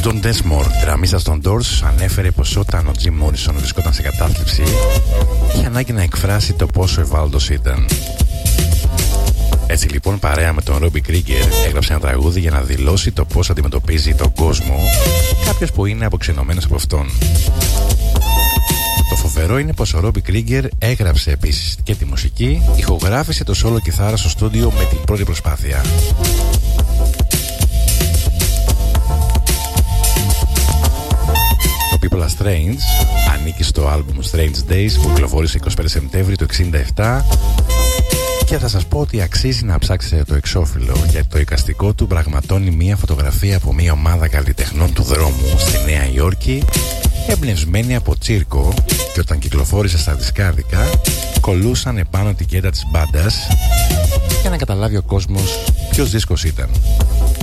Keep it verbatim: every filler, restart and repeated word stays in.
Don Densmore, δραμίστας των Doors, ανέφερε πως όταν ο Jim Morrison βρισκόταν σε κατάθλιψη, είχε ανάγκη να εκφράσει το πόσο ευάλωτος ήταν. Έτσι λοιπόν, παρέα με τον Robbie Krieger, έγραψε ένα τραγούδι για να δηλώσει το πώς αντιμετωπίζει τον κόσμο κάποιος που είναι αποξενωμένος από αυτόν. Το φοβερό είναι πως ο Robbie Krieger έγραψε επίσης και τη μουσική, ηχογράφησε το solo κιθάρα στο στούντιο με την πρώτη προσπάθεια. Το People Are Strange ανήκει στο άλμπουμ Strange Days που κυκλοφόρησε εικοστή πέμπτη Σεπτέμβρη του εξήντα επτά και θα σας πω ότι αξίζει να ψάξετε το εξώφυλλο, γιατί το εικαστικό του πραγματώνει μια φωτογραφία από μια ομάδα καλλιτεχνών του δρόμου στη Νέα Υόρκη, εμπνευσμένη από τσίρκο, και όταν κυκλοφόρησε στα δισκάρδικα κολούσαν επάνω την κέντα της μπάντας για να καταλάβει ο κόσμος ποιος δίσκος ήταν.